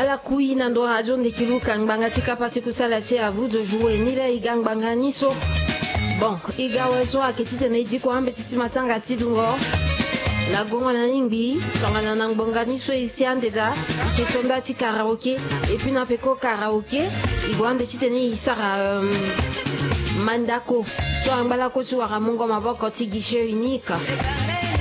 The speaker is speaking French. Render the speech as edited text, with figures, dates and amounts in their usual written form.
ala kui na ndo radio ndekilu kangbanga tika pati kusala ti à vous de jouer ni la igangbanga niso. Bon, iga weso akitite na idiko ambe titi matanga tidungo. La gonga na nimbi, sangana na ngbonga niso isi andeda, kitonda ti karaoke, et puis na peko karaoke, igwande tite ni isara mandako. So ambala ko tu waramungo maboko ti guichet unique.